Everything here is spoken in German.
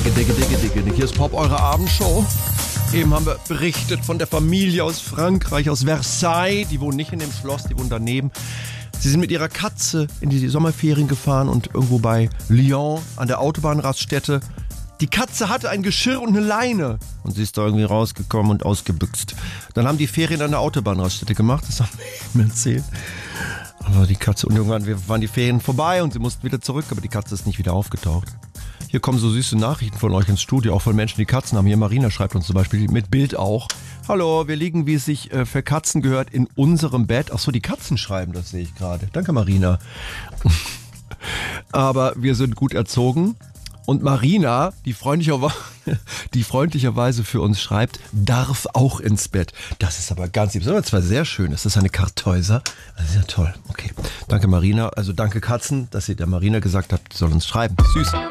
Hier ist Pop, eure Abendshow. Eben haben wir berichtet von der Familie aus Frankreich, aus Versailles. Die wohnen nicht in dem Schloss, die wohnen daneben. Sie sind mit ihrer Katze in die Sommerferien gefahren und irgendwo bei Lyon an der Autobahnraststätte. Die Katze hatte ein Geschirr und eine Leine. Und sie ist da irgendwie rausgekommen und ausgebüxt. Dann haben die Ferien an der Autobahnraststätte gemacht, das haben wir mir erzählt. Aber die Katze, und irgendwann waren die Ferien vorbei und sie mussten wieder zurück, aber die Katze ist nicht wieder aufgetaucht. Hier kommen so süße Nachrichten von euch ins Studio, auch von Menschen, die Katzen haben. Hier Marina schreibt uns zum Beispiel mit Bild auch. Hallo, wir liegen, wie es sich für Katzen gehört, in unserem Bett. Ach so, die Katzen schreiben, das sehe ich gerade. Danke, Marina. Aber wir sind gut erzogen. Und Marina, die freundlicherweise für uns schreibt, darf auch ins Bett. Das ist aber ganz lieb. Das ist aber zwar sehr schön. Ist das eine Kartäuser? Das ist ja toll. Okay. Danke, Marina. Also danke, Katzen, dass ihr der Marina gesagt habt, die soll uns schreiben. Süß.